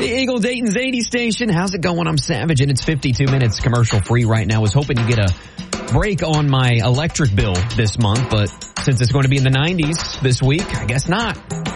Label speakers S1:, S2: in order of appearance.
S1: The Eagle Dayton's 80 station. How's it going? I'm Savage, and it's 52 minutes commercial free right now. I was hoping to get a break on my electric bill this month, but since it's going to be in the 90s this week, I guess not.